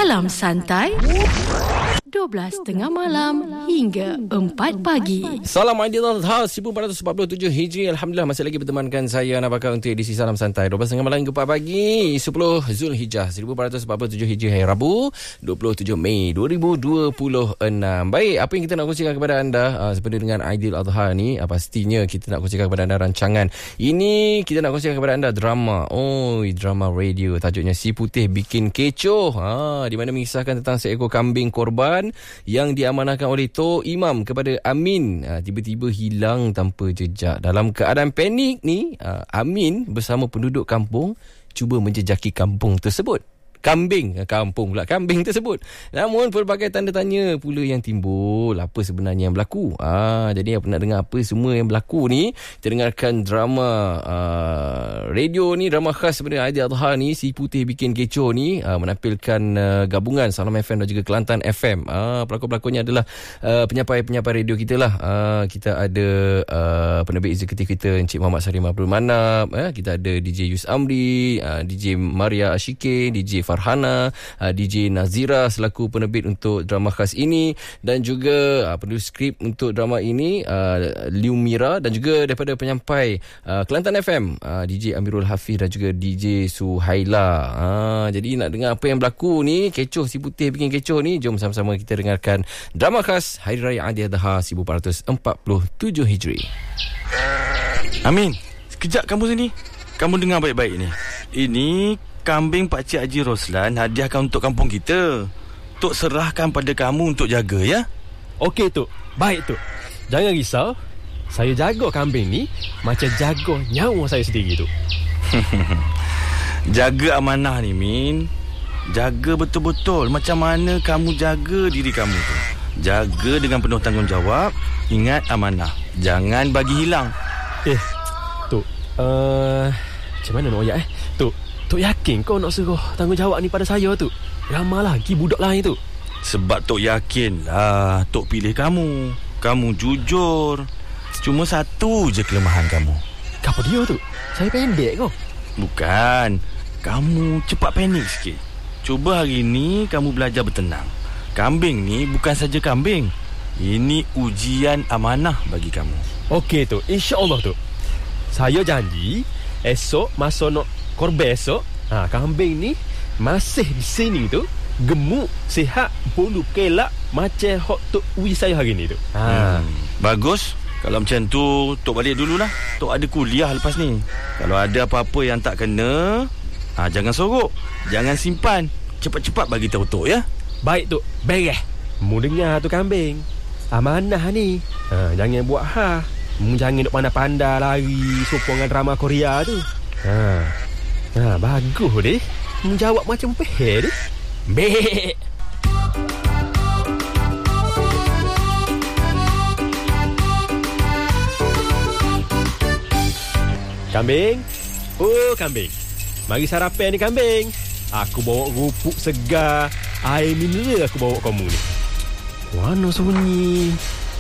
Salam Santai 12.30 malam hingga 4 pagi. Salam Aidiladha 1447 Hijri. Alhamdulillah masih lagi bertemankan saya Nabaka untuk edisi Salam Santai 12.30 malam hingga 4 pagi 10 Zulhijjah 1447 Hijri hari Rabu 27 Mei 2026. Baik, apa yang kita nak kongsikan kepada anda seperti dengan Aidiladha ni, pastinya kita nak kongsikan kepada anda rancangan ini. Kita nak kongsikan kepada anda drama. Drama radio tajuknya Si Putih Bikin Kecoh. Di mana mengisahkan tentang seekor kambing korban yang diamanahkan oleh Tok Imam kepada Amin tiba-tiba hilang tanpa jejak. Dalam keadaan panik ni, Amin bersama penduduk kampung cuba menjejaki kampung tersebut. Kambing tersebut. Namun pelbagai tanda tanya pula yang timbul. Apa sebenarnya yang berlaku? Jadi apa nak dengar apa semua yang berlaku ni, kita dengarkan drama radio ni, drama khas sebenarnya Aidiladha ni, Si Putih Bikin Kecoh ni, menampilkan gabungan Salam FM dan juga Kelantan FM. Pelakon-pelakonnya adalah penyampai radio kita lah. Kita ada penerbit eksekutif kita Encik Muhammad Sarim Abdul Manap, kita ada DJ Yus Amri, DJ Maria Ashike, DJ Farhana, DJ Nazira selaku penerbit untuk drama khas ini, dan juga penulis skrip untuk drama ini Liu Mira, dan juga daripada penyampai Kelantan FM DJ Amirul Hafiz dan juga DJ Suhaila. Jadi nak dengar apa yang berlaku ni, kecoh Si Putih Bikin Kecoh ni, jom sama-sama kita dengarkan drama khas Hari Raya Aidiladha 1447 Hijri. Amin, sekejap kamu sini. Kamu dengar baik-baik ni. Ini kambing Pakcik Haji Roslan hadiahkan untuk kampung kita. Tok serahkan pada kamu untuk jaga, ya? Okey, Tok. Baik, Tok. Jangan risau. Saya jaga kambing ni macam jaga nyawa saya sendiri, Tok. Jaga amanah ni, Min. Jaga betul-betul macam mana kamu jaga diri kamu tu. Jaga dengan penuh tanggungjawab. Ingat amanah. Jangan bagi hilang. Tok. Macam mana nak ayat, Tok? Tok yakin kau nak suruh tanggungjawab ni pada saya, tu? Ramai lagi budak lain, tu. Sebab Tok yakin lah Tok pilih kamu. Kamu jujur. Cuma satu je kelemahan kamu. Apa dia, tu? Saya pendek kau? Bukan. Kamu cepat panik sikit. Cuba hari ni kamu belajar bertenang. Kambing ni bukan saja kambing. Ini ujian amanah bagi kamu. Okey, tu. InsyaAllah, tu. Saya janji esok masa nak korban esok, kambing ni masih di sini tu, gemuk, sihat, bulu kelak macam hok Tok Wi saya hari ni tu. Bagus. Kalau macam tu, Tok balik dululah. Tok ada kuliah lepas ni. Kalau ada apa-apa yang tak kena, jangan sorok, jangan simpan. Cepat-cepat bagi tahu Tok, ya. Baik, Tok. Beres. Mu dengar tu kambing. Amanah ni. Jangan buat jangan duk pandai-pandai lari sokongan drama Korea tu. Bagus deh. Menjawab macam peheh deh. Bek. Kambing. Kambing. Mari sarapan ni, kambing. Aku bawa rupuk segar, air mineral aku bawa kamu ni. Mana sunyi?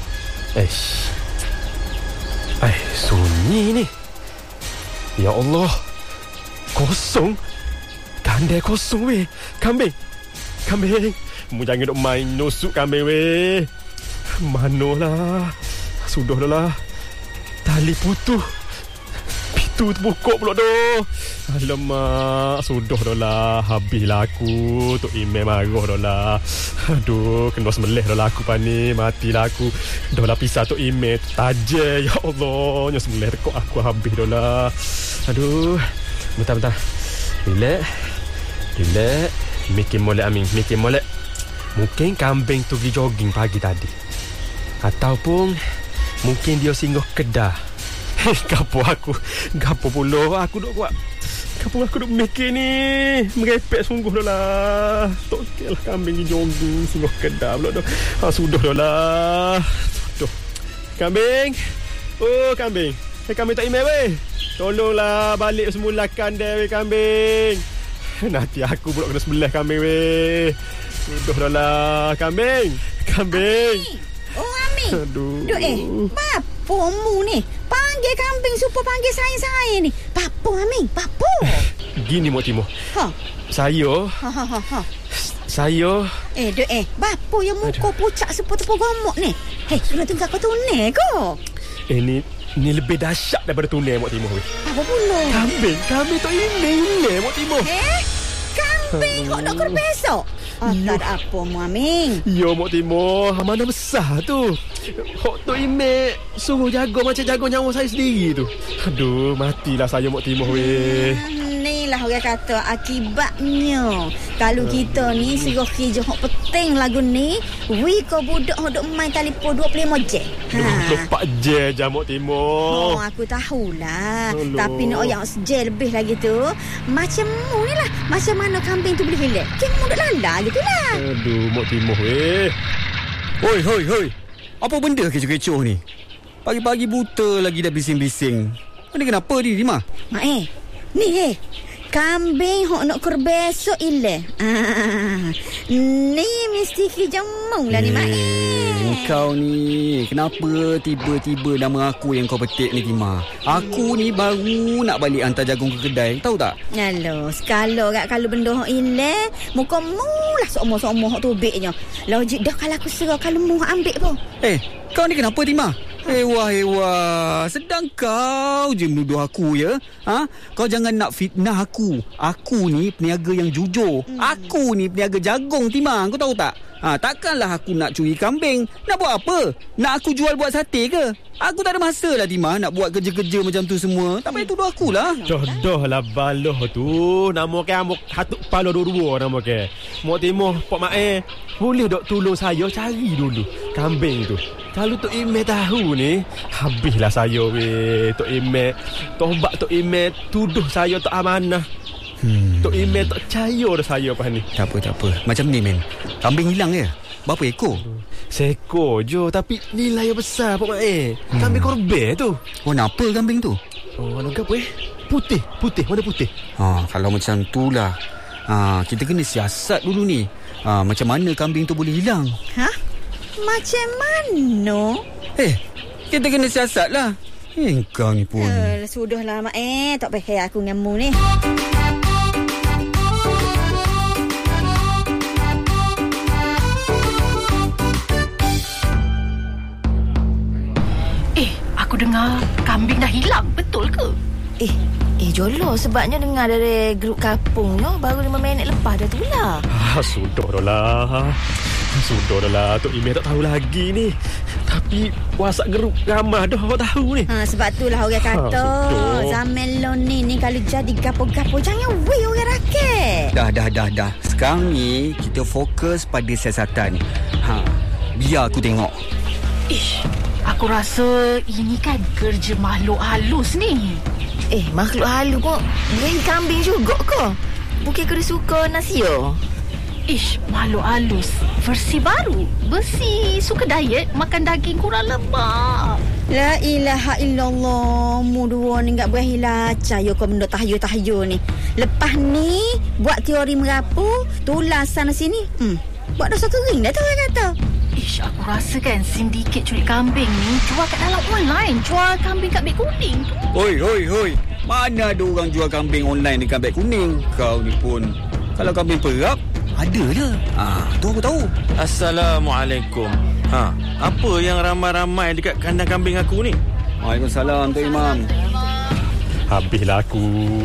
Sunyi ni. Ya Allah. Kosong. Kandai kosong weh. Kambing. Mu jangan duk main nusuk kambing weh. Manolah. Sudah dah lah. Tali putus. Pintu terbuka pula dah. Alamak. Sudah dah lah. Habislah aku. Tok Imam marah dah lah. Aduh. Kena semelih dah lah aku pani. Matilah aku. Dah lah pisah Tok Imam. Tajam. Ya Allah. Nya semelih tekuk aku. Habis dah lah. Aduh. Bentar. Relax. Mikir molek, Amin. Mikir molek. Mungkin kambing tu pergi jogging pagi tadi. Ataupun mungkin dia singgah kedah. Gapo pula aku duk buat. Gapo aku duk mikir ni. Merepek sungguh dah lah. Tak okey lah kambing pergi jogging singgah kedah pula dah. Sudah dah lah. Sudah. Kambing. Kambing. Kambing tak email weh. Tolonglah balik semulakan dia weh, kambing. Nanti aku pula kena sebelah kambing weh. Sudah dah lah, kambing. Amin. Amin. Aduh. Bapa mu ni panggil kambing supaya panggil saya ni. Bapa Amin, bapa. Gini Mak Timur. Saya Saya Bapa yang muka pucat seperti pogomok ni. Kena tunggu kau tunai ko. Ni lebih dahsyat daripada tunai Mak Timur weh. Apa pula? Kambing tu ini Mak Timur. Kambing kau nak kena besok. Tak ada apa Mu Amin. Ya Mak Timur, mana besar tu. Hok tu Imek suruh jaga macam jaga nyawa saya sendiri tu. Aduh, matilah saya Mak Timur weh. Inilah orang kata akibatnya. Kalau kita ni suruh kerja hok penting lagu ni, kau budak hok main telefon 25 jam. 24 jam je Mak Timur. Aku tahulah. Tapi nak yang sejam lebih lagi tu, macam mu ni lah. Macam mana kambing tu boleh hilang? Kena mu duk lala gitu lah. Aduh, Mak Timur weh. Hoi. Apa benda kecoh-kecoh ni? Pagi-pagi buta lagi dah bising-bising. Ini kenapa ni, Timah? Ni kambing hok nak besok ile. Ni mesti kijamung lah ni Mak. Kau ni kenapa tiba-tiba nama aku yang kau petik ni, Timah? Aku ni baru nak balik hantar jagung ke kedai, tahu tak? Alah, sekala kat kalau benda hok ile, muka mu lah sok-sok hok tubiknya. Logik dah kalau aku serah kalau mu ambil pun. Kau ni kenapa, Timah? Wah, sedang kau je menuduh aku ya. Kau jangan nak fitnah aku. Aku ni peniaga yang jujur. Aku ni peniaga jagung, Timah. Kau tahu tak? Takkanlah aku nak curi kambing. Nak buat apa? Nak aku jual buat sate ke? Aku tak ada masa lah, Timah, nak buat kerja-kerja macam tu semua. Tak payah tuduh akulah. Jodoh lah baloh tu. Nama kan hatuk palo dua-dua nama kan. Mak Timur, Pak Mak boleh dok tolong saya cari dulu kambing tu. Kalau Tok Imek tahu ni, habislah saya weh. Tok Imek, tobat Tok Imek tuduh saya tak amanah. Tok Imek tak percaya dah saya apa ni. Tak apa. Macam ni, men. Kambing hilang je. Berapa ekor? Seekor je, tapi nilai besar Pak Mak Kambing korban tu. Kenapa kambing tu? Warna apa Putih. Warna putih. Kalau macam tu lah. Kita kena siasat dulu ni. Macam mana kambing tu boleh hilang? Macam mana? Kita kena siasat lah. Kau ni pun. Sudahlah Mak tak payah aku dengan mu ni. Aku dengar kambing dah hilang. Betul ke? Jolo sebabnya dengar dari grup kampungnya baru 5 minit lepas dah tu lah. Sudah dah lah. Tok Imek tak tahu lagi ni. Tapi WhatsApp grup ramah dah awak tahu ni. Sebab tu lah orang kata zaman lo ni kalau jadi gapo-gapo jangan orang rakyat. Dah. Sekarang ni kita fokus pada siasatan. Biar aku tengok. Aku rasa ini kan kerja makhluk halus ni. Makhluk halus kok beri kambing juga ke? Bukan kena suka nasi yo. Makhluk halus versi baru. Besi suka diet, makan daging kurang lemak. La ilaha illallah. Mu dua ni enggak boleh hilaca yo kau benda tahayul-tahayul ni. Lepas ni buat teori merapu, tulas sana sini. Buat dosa kering dah tu orang kata. Aku rasa kan sindiket curi kambing ni jual kat dalam online. Jual kambing kat beg kuning. Hoi. Mana ada orang jual kambing online dekat beg kuning? Kau ni pun. Kalau kambing perap, ada je. Tu aku tahu. Assalamualaikum. Apa yang ramai-ramai dekat kandang kambing aku ni? Waalaikumsalam, Tok Imam. Habislah aku.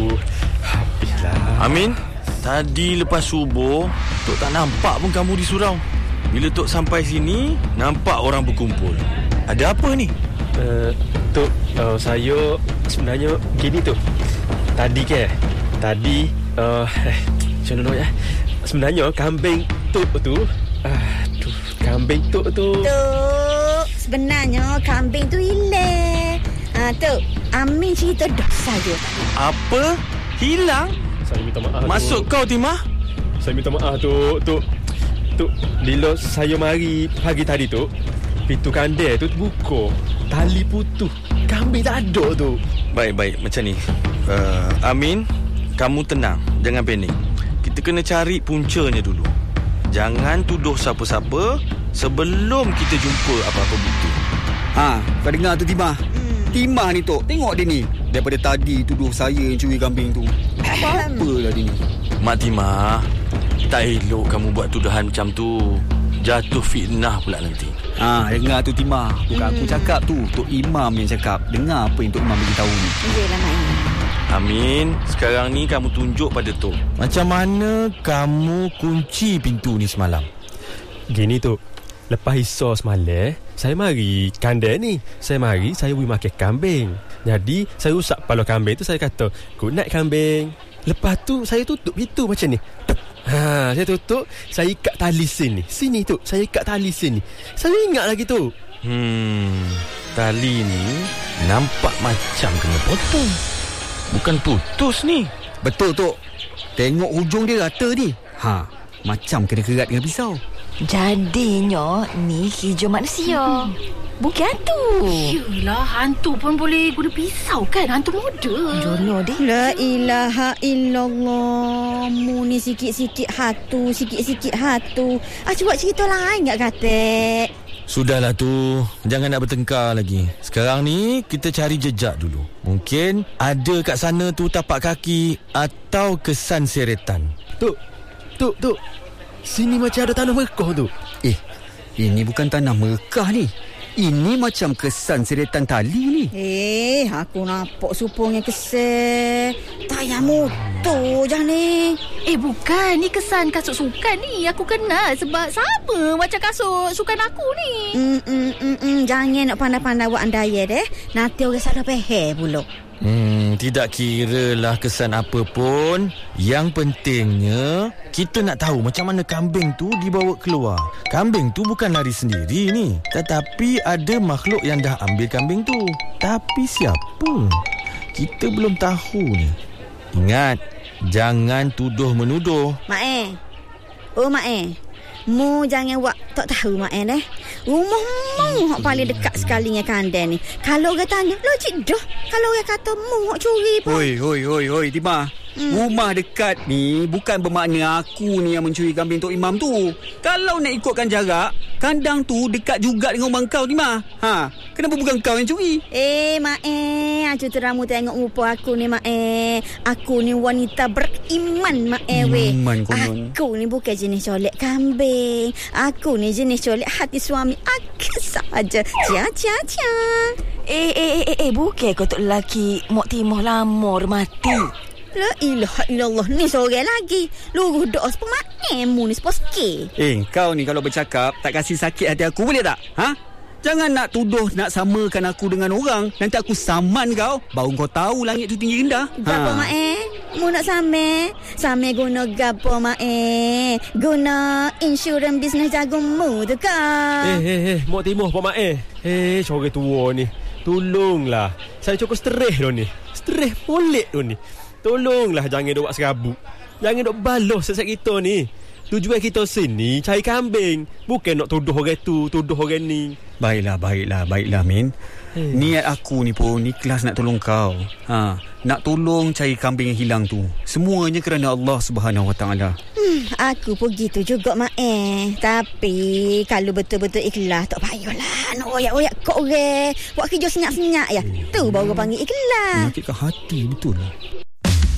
Amin, tadi lepas subuh Tok tak nampak pun kamu di surau. Bila Tok sampai sini, nampak orang berkumpul. Ada apa ni? Tok, saya sebenarnya gini tu. Tadi macam mana ya? Sebenarnya kambing Tok tu Tok, sebenarnya kambing tu hilang. Tok, Amin cerita dah saja. Apa? Hilang? Saya minta maaf. Masuk kau, Timah? Saya minta maaf, Tok. Bila saya mari pagi tadi tu, pintu kandang tu terbuka. Tali putus. Kambing tak ada tu. Baik, macam ni. Amin, kamu tenang. Jangan panik. Kita kena cari puncanya dulu. Jangan tuduh siapa-siapa sebelum kita jumpa apa-apa bukti. Kau dengar tu, Timah? Timah ni, Tok. Tengok dia ni. Daripada tadi tuduh saya yang curi kambing tu. Apa-apalah dia ni. Mak Timah, Tak elok kamu buat tuduhan macam tu. Jatuh fitnah pula nanti. Dengar tu Timah. Bukan aku cakap tu, Tok Imam yang cakap. Dengar apa yang Tok Imam beritahu ni. Yelah Mak Im. Amin, sekarang ni kamu tunjuk pada Tok. Macam mana kamu kunci pintu ni semalam? Gini tu, lepas isor semalam, saya mari kandai ni. Saya pergi makan kambing. Jadi saya rusak kepala kambing tu. Saya kata, good night kambing. Lepas tu saya tutup pintu macam ni. Saya tutup. Saya ikat tali sini. Sini tu, saya ikat tali sini. Saya ingat lagi tu. Tali ni nampak macam kena potong. Bukan putus ni. Betul Tok. Tengok hujung dia rata ni. Macam kena kerat dengan pisau. Jadinya ni hijau manusia. Bukan hantu. Yelah, hantu pun boleh guna pisau kan? Hantu muda. Jono deh. La ilaha illallah. Mu ni sikit-sikit hatu. Cuba cerita lain tak katik? Sudahlah tu, jangan nak bertengkar lagi. Sekarang ni kita cari jejak dulu. Mungkin ada kat sana tu tapak kaki atau kesan seretan. Tuk. Sini macam ada tanah Mekah tu. Ini bukan tanah Mekah ni. Ini macam kesan seretan tali ni. Aku nampak supongnya kesel. Tayar motor je ni. Bukan. Ni kesan kasut sukan ni. Aku kenal sebab sama macam kasut sukan aku ni. Jangan nak pandai-pandai buat andaya deh. Nanti orang salah faham pula. Tidak kira lah kesan apa pun. Yang pentingnya kita nak tahu macam mana kambing tu dibawa keluar. Kambing tu bukan lari sendiri ni, tetapi ada makhluk yang dah ambil kambing tu. Tapi siapa? Kita belum tahu ni. Ingat, jangan tuduh-menuduh. Mak Mu jangan buat tak tahu Mak deh. Rumah mu hak paling dekat sekali dengan kandang ni. Kalau orang tanya, logik dah. Kalau orang kata mu hak curi pun. Hoi Timah. Rumah dekat ni bukan bermakna aku ni yang mencuri kambing Tok Imam tu. Kalau nak ikutkan jarak, kandang tu dekat juga dengan rumah kau Timah. Kenapa bukan kau yang curi? Mak Acu teramu tengok muka aku ni Mak Aku ni wanita beriman Mak Iman konon. Aku ni bukan jenis colek kambing. Aku ni jenis colek hati suami aku saja. Cia. Bukan kau tok lelaki Mok Timah lama mati. La ilaha illallah. Ni seorang lagi. Luruh doa sepuluh Mak mu ni sepuluh sikit. Kau ni kalau bercakap tak kasih sakit hati aku boleh tak? Jangan nak tuduh nak samakan aku dengan orang. Nanti aku saman kau. Baru kau tahu langit tu tinggi rendah. Gapo Mak mu nak Same guna gapo Mak Guna insurans bisnes jagung-mu tu kau. Mok Timur Pak Mak seorang tua ni. Tolonglah. Saya cukup stres dah ni. Stres molek dah ni. Tolonglah jangan duk buat serabut. Jangan duk balos sesat kita ni. Tujuan kita sini cari kambing. Bukan nak tuduh orang tu, tuduh orang ni. Baiklah Min. Niat aku ni pun ikhlas nak tolong kau. Nak tolong cari kambing yang hilang tu. Semuanya kerana Allah Subhanahu Wa Taala. Aku pun gitu juga Mak Tapi kalau betul-betul ikhlas tak payahlah nak oyak-oyak kok orang. Buat kerja senyap-senyap ya. Tu baru panggil ikhlas. Menyakitkan hati betul.